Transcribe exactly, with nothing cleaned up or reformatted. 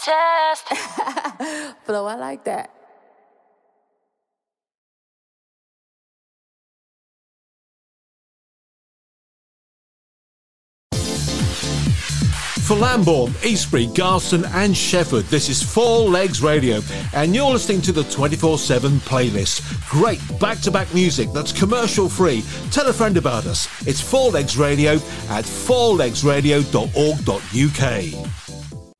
Test. Flo, I like that. For Lambourne, Eastbury, Garston and Shefford, this is Four Legs Radio, and you're listening to the twenty-four seven playlist. Great back-to-back music that's commercial-free. Tell a friend about us. It's Four Legs Radio at four legs radio dot org dot U K.